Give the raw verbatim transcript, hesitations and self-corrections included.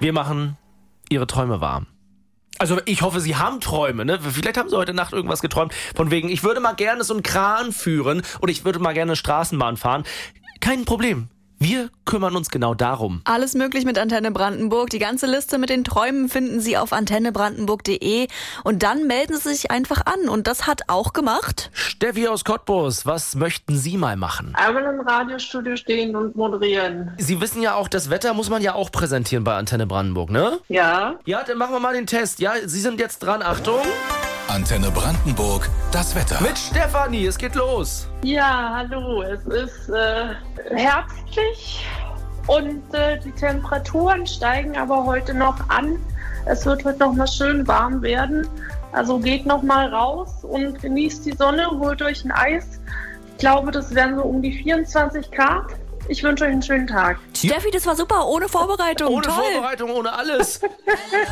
Wir machen Ihre Träume wahr. Also ich hoffe, Sie haben Träume, ne? Vielleicht haben Sie heute Nacht irgendwas geträumt. Von wegen, ich würde mal gerne so einen Kran führen oder ich würde mal gerne eine Straßenbahn fahren. Kein Problem. Wir kümmern uns genau darum. Alles möglich mit Antenne Brandenburg. Die ganze Liste mit den Träumen finden Sie auf antenne brandenburg punkt de und dann melden Sie sich einfach an. Und das hat auch gemacht Steffi aus Cottbus, was möchten Sie mal machen? Einmal im Radiostudio stehen und moderieren. Sie wissen ja auch, das Wetter muss man ja auch präsentieren bei Antenne Brandenburg, ne? Ja. Ja, dann machen wir mal den Test. Ja, Sie sind jetzt dran. Achtung. Antenne Brandenburg, das Wetter. Mit Stefanie, es geht los. Ja, hallo. Es ist äh, herbstlich und äh, die Temperaturen steigen aber heute noch an. Es wird heute noch mal schön warm werden. Also geht noch mal raus und genießt die Sonne, holt euch ein Eis. Ich glaube, das wären so um die vierundzwanzig Grad. Ich wünsche euch einen schönen Tag. Steffi, das war super, ohne Vorbereitung. Ohne Toll. Vorbereitung, ohne alles.